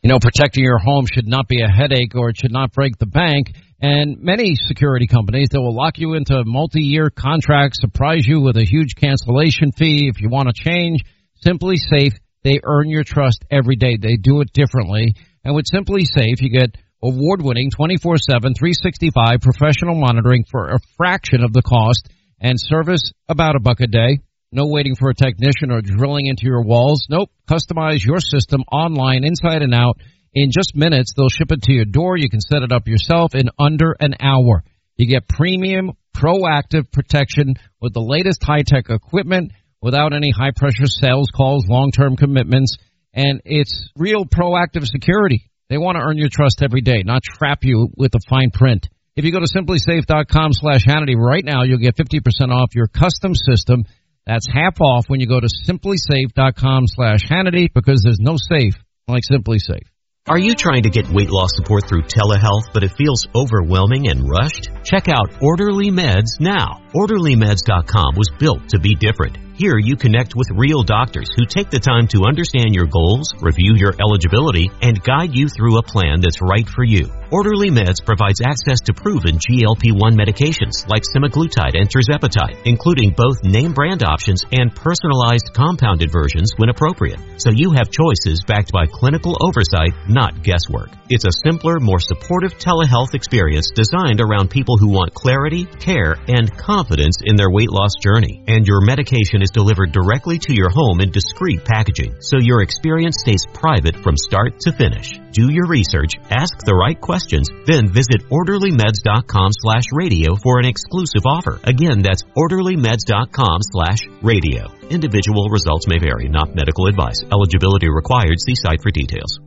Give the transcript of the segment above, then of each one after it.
Protecting your home should not be a headache, or it should not break the bank. And many security companies, they will lock you into multi-year contracts, surprise you with a huge cancellation fee if you want to change. Simply Safe, they earn your trust every day. They do it differently. And with Simply Safe, you get award-winning 24/7, 365 professional monitoring for a fraction of the cost, and service about $1 a day. No waiting for a technician or drilling into your walls. Nope. Customize your system online, inside and out. In just minutes, they'll ship it to your door. You can set it up yourself in under an hour. You get premium, proactive protection with the latest high-tech equipment without any high-pressure sales calls, long-term commitments, and it's real proactive security. They want to earn your trust every day, not trap you with the fine print. If you go to simplysafe.com/Hannity right now, you'll get 50% off your custom system. That's half off when you go to simplysafe.com/Hannity, because there's no safe like Simply Safe. Are you trying to get weight loss support through telehealth, but it feels overwhelming and rushed? Check out Orderly Meds now. OrderlyMeds.com was built to be different. Here you connect with real doctors who take the time to understand your goals, review your eligibility, and guide you through a plan that's right for you. Orderly Meds provides access to proven GLP-1 medications like semaglutide and tirzepatide, including both name brand options and personalized compounded versions when appropriate. So you have choices backed by clinical oversight, not guesswork. It's a simpler, more supportive telehealth experience designed around people who want clarity, care, and confidence in their weight loss journey. And your medication is delivered directly to your home in discreet packaging, so your experience stays private from start to finish. Do your research, ask the right questions, then visit orderlymeds.com/radio for an exclusive offer. Again, that's orderlymeds.com/radio. Individual results may vary, not medical advice. Eligibility required. See site for details.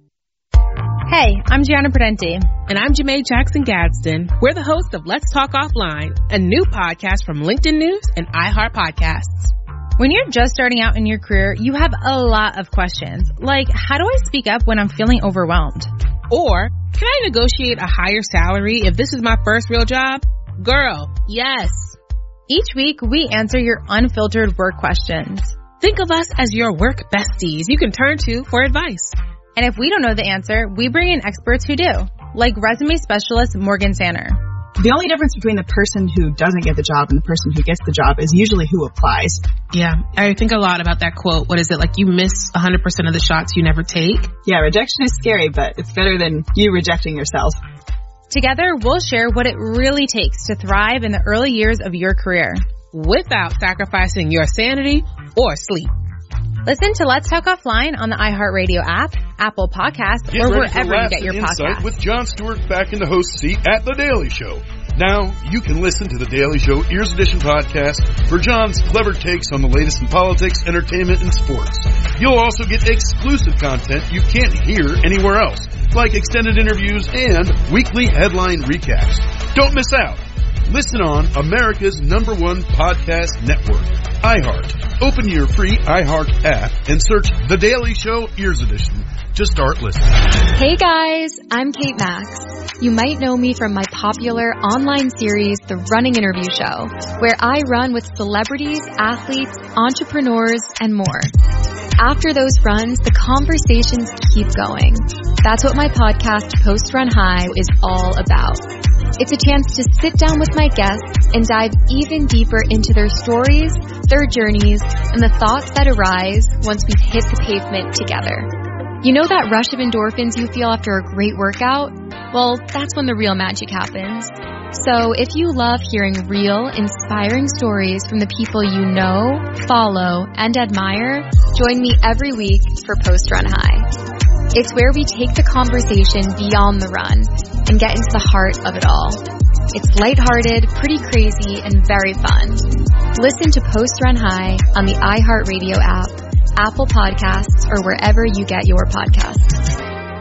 Hey, I'm Gianna Prudenti. And I'm Jamae Jackson-Gadsden. We're the hosts of Let's Talk Offline, a new podcast from LinkedIn News and iHeart Podcasts. When you're just starting out in your career, you have a lot of questions, like how do I speak up when I'm feeling overwhelmed? Or, can I negotiate a higher salary if this is my first real job? Girl, yes. Each week, we answer your unfiltered work questions. Think of us as your work besties you can turn to for advice. And if we don't know the answer, we bring in experts who do, like resume specialist Morgan Sanner. The only difference between the person who doesn't get the job and the person who gets the job is usually who applies. Yeah, I think a lot about that quote. What is it? Like you miss 100% of the shots you never take? Yeah, rejection is scary, but it's better than you rejecting yourself. Together, we'll share what it really takes to thrive in the early years of your career, without sacrificing your sanity or sleep. Listen to Let's Talk Offline on the iHeartRadio app, Apple Podcasts, or wherever you get your podcasts. With Jon Stewart back in the host seat at The Daily Show. Now, you can listen to The Daily Show Ears Edition podcast for Jon's clever takes on the latest in politics, entertainment, and sports. You'll also get exclusive content you can't hear anywhere else, like extended interviews and weekly headline recaps. Don't miss out. Listen on America's #1 podcast network, iHeart. Open your free iHeart app and search The Daily Show Ears Edition to start listening. Hey guys, I'm Kate Max. You might know me from my popular online series, The Running Interview Show, where I run with celebrities, athletes, entrepreneurs, and more. After those runs, the conversations keep going. That's what my podcast, Post Run High, is all about. It's a chance to sit down with my guests and dive even deeper into their stories, their journeys, and the thoughts that arise once we've hit the pavement together. You know that rush of endorphins you feel after a great workout? Well, that's when the real magic happens. So if you love hearing real, inspiring stories from the people you know, follow, and admire, join me every week for Post Run High. It's where we take the conversation beyond the run and get into the heart of it all. It's lighthearted, pretty crazy, and very fun. Listen to Post Run High on the iHeartRadio app, Apple Podcasts, or wherever you get your podcasts.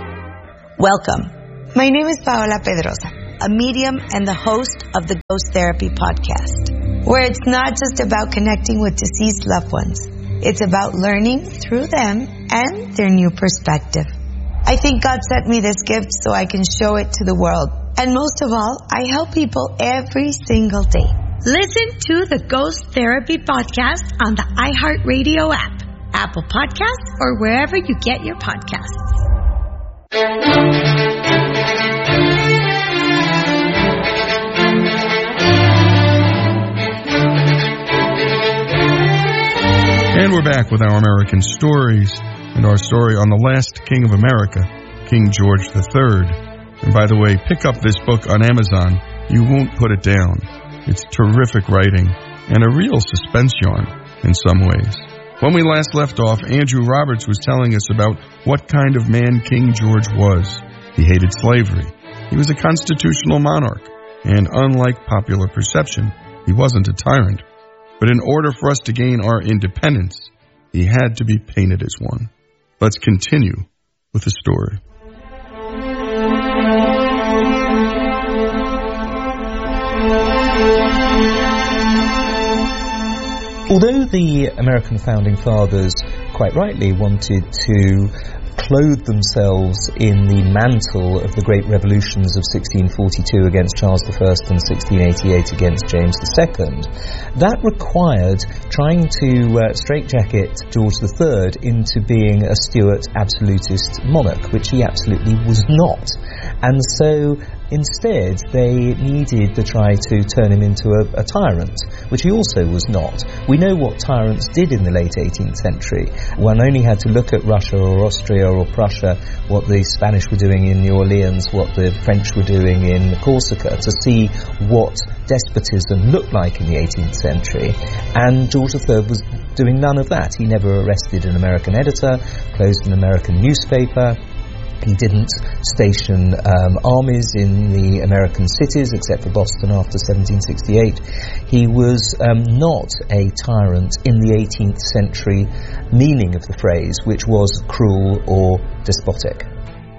Welcome. My name is Paola Pedrosa, a medium and the host of the Ghost Therapy podcast, where it's not just about connecting with deceased loved ones. It's about learning through them and their new perspective. I think God sent me this gift so I can show it to the world. And most of all, I help people every single day. Listen to the Ghost Therapy podcast on the iHeartRadio app, Apple Podcasts, or wherever you get your podcasts. And we're back with our American stories and our story on the last king of America, King George III. And by the way, pick up this book on Amazon. You won't put it down. It's terrific writing and a real suspense yarn in some ways. When we last left off, Andrew Roberts was telling us about what kind of man King George was. He hated slavery. He was a constitutional monarch. And unlike popular perception, he wasn't a tyrant. But in order for us to gain our independence, he had to be painted as one. Let's continue with the story. Although the American founding fathers quite rightly wanted to clothe themselves in the mantle of the great revolutions of 1642 against Charles I and 1688 against James II, that required trying to straitjacket George III into being a Stuart absolutist monarch, which he absolutely was not. And so instead, they needed to try to turn him into a tyrant, which he also was not. We know what tyrants did in the late 18th century. One only had to look at Russia or Austria or Prussia, what the Spanish were doing in New Orleans, what the French were doing in Corsica, to see what despotism looked like in the 18th century. And George III was doing none of that. He never arrested an American editor, closed an American newspaper. He didn't station armies in the American cities, except for Boston after 1768. He was not a tyrant in the 18th century meaning of the phrase, which was cruel or despotic.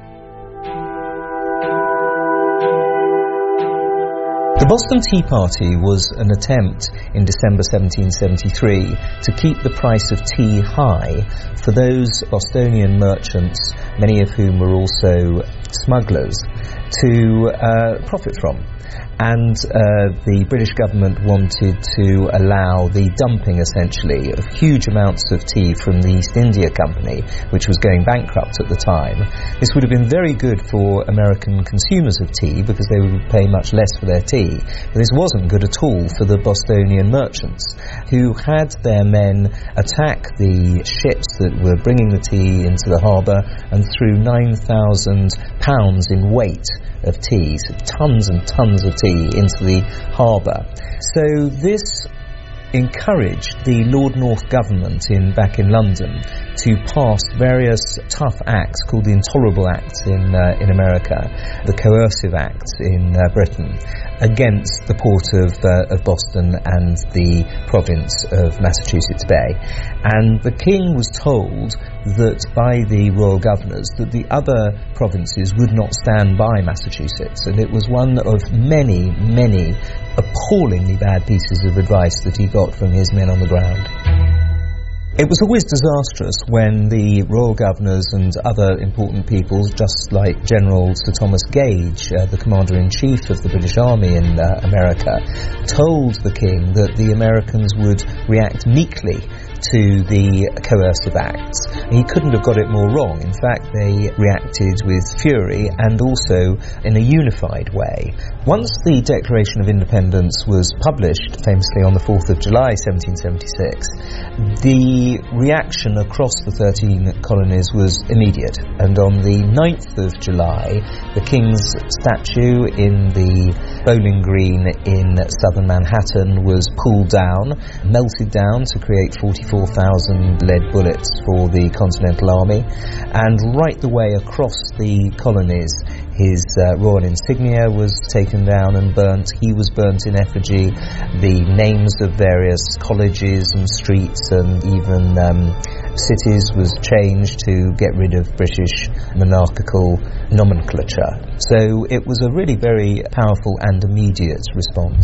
The Boston Tea Party was an attempt in December 1773 to keep the price of tea high for those Bostonian merchants, many of whom were also smugglers, to profit from. And the British government wanted to allow the dumping, essentially, of huge amounts of tea from the East India Company, which was going bankrupt at the time. This would have been very good for American consumers of tea, because they would pay much less for their tea. But this wasn't good at all for the Bostonian merchants, who had their men attack the ships that were bringing the tea into the harbour and threw 9,000 pounds in weight of tea, so tons and tons of tea into the harbour. So this encouraged the Lord North government back in London to pass various tough acts called the Intolerable Acts in America, the Coercive Acts in Britain, against the port of Boston and the province of Massachusetts Bay. And the king was told that by the royal governors that the other provinces would not stand by Massachusetts, and it was one of many, many appallingly bad pieces of advice that he got from his men on the ground. It was always disastrous when the royal governors and other important people, just like General Sir Thomas Gage, the Commander-in-Chief of the British Army in America, told the king that the Americans would react meekly to the Coercive Acts. He couldn't have got it more wrong. In fact, they reacted with fury and also in a unified way. Once the Declaration of Independence was published, famously on the 4th of July 1776, the reaction across the 13 colonies was immediate. And on the 9th of July, the King's statue in the Bowling Green in southern Manhattan was pulled down, melted down to create 44,000 lead bullets for the Continental Army, and right the way across the colonies his royal insignia was taken down and burnt. He was burnt in effigy. The names of various colleges and streets and even cities was changed to get rid of British monarchical nomenclature. So it was a really very powerful and immediate response.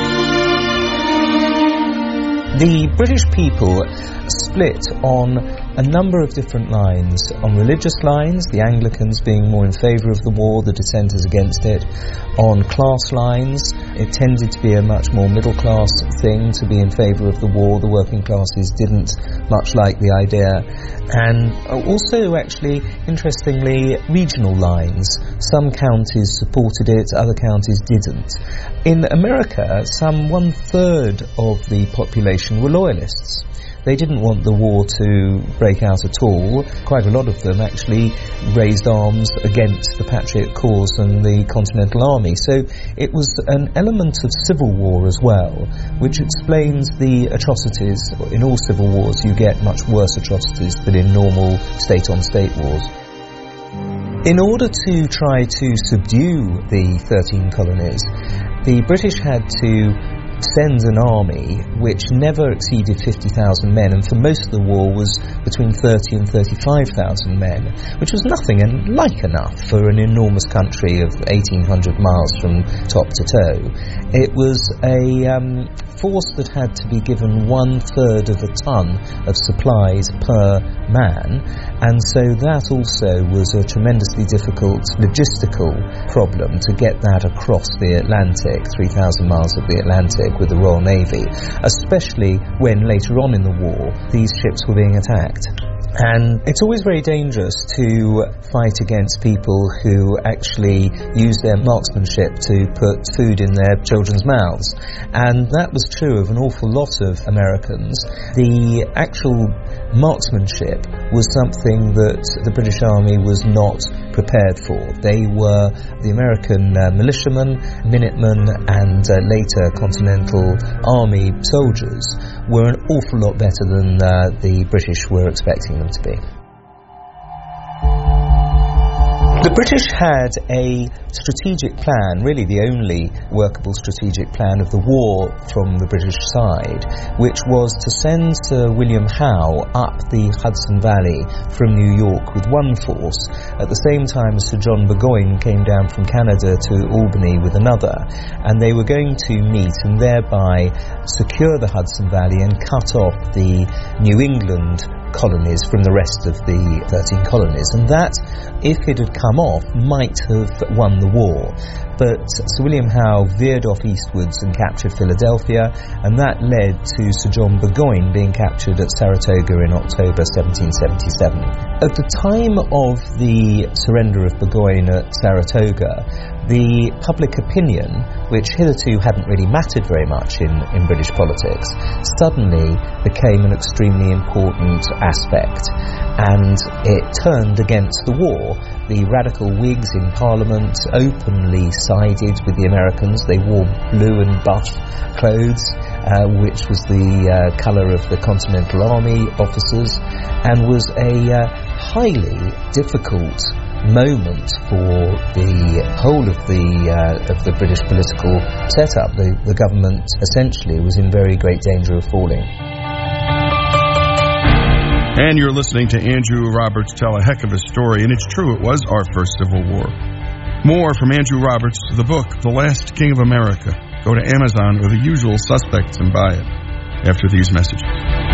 The British people split on a number of different lines. On religious lines, the Anglicans being more in favour of the war, the dissenters against it. On class lines, it tended to be a much more middle-class thing to be in favour of the war. The working classes didn't much like the idea. And also, actually, interestingly, regional lines. Some counties supported it, other counties didn't. In America, some 1/3 of the population were loyalists. They didn't want the war to break out at all. Quite a lot of them actually raised arms against the Patriot cause and the Continental Army. So it was an element of civil war as well, which explains the atrocities. In all civil wars, you get much worse atrocities than in normal state-on-state wars. In order to try to subdue the 13 colonies, the British had to send an army which never exceeded 50,000 men, and for most of the war was between 30 and 35,000 men, which was nothing and like enough for an enormous country of 1,800 miles from top to toe. It was a force that had to be given 1/3 of a ton of supplies per man, and so that also was a tremendously difficult logistical problem to get that across the Atlantic, 3,000 miles of the Atlantic, with the Royal Navy, especially when later on in the war these ships were being attacked. And it's always very dangerous to fight against people who actually use their marksmanship to put food in their children's mouths. And that was true of an awful lot of Americans. The actual marksmanship was something that the British Army was not prepared for. They were the American militiamen, Minutemen, and later Continental Army soldiers were an awful lot better than the British were expecting them to be. The British had a strategic plan, really the only workable strategic plan of the war from the British side, which was to send Sir William Howe up the Hudson Valley from New York with one force, at the same time as Sir John Burgoyne came down from Canada to Albany with another, and they were going to meet and thereby secure the Hudson Valley and cut off the New England colonies from the rest of the 13 colonies, and that, if it had come off, might have won the war. But Sir William Howe veered off eastwards and captured Philadelphia, and that led to Sir John Burgoyne being captured at Saratoga in October 1777. At the time of the surrender of Burgoyne at Saratoga, the public opinion, which hitherto hadn't really mattered very much in British politics, suddenly became an extremely important aspect, and it turned against the war. The radical Whigs in Parliament openly sided with the Americans. They wore blue and buff clothes, which was the colour of the Continental Army officers, and was a highly difficult moment for the whole of the British political setup. The government essentially was in very great danger of falling. And you're listening to Andrew Roberts tell a heck of a story, and it's true, it was our first Civil War. More from Andrew Roberts, the book, The Last King of America. Go to Amazon or the usual suspects and buy it after these messages.